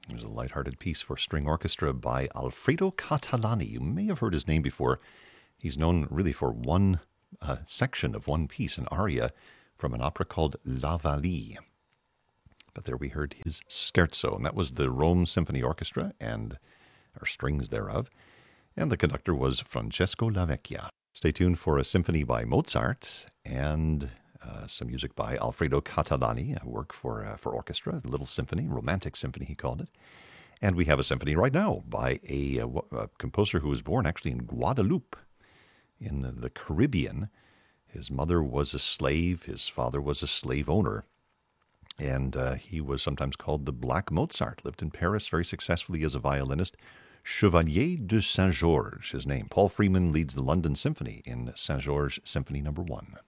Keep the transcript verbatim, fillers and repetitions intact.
There's a lighthearted piece for string orchestra by Alfredo Catalani. You may have heard his name before. He's known really for one uh, section of one piece, an aria from an opera called La Vallee. But there we heard his scherzo, and that was the Rome Symphony Orchestra and or strings thereof. And the conductor was Francesco Lavecchia. Stay tuned for a symphony by Mozart and uh, some music by Alfredo Catalani, a work for uh, for orchestra, a little symphony, romantic symphony he called it. And we have a symphony right now by a, a, a composer who was born actually in Guadeloupe in the, the Caribbean. His mother was a slave, his father was a slave owner, and uh, he was sometimes called the Black Mozart. Lived in Paris very successfully as a violinist. Chevalier de Saint-Georges, his name. Paul Freeman leads the London Symphony in Saint-Georges Symphony Number One.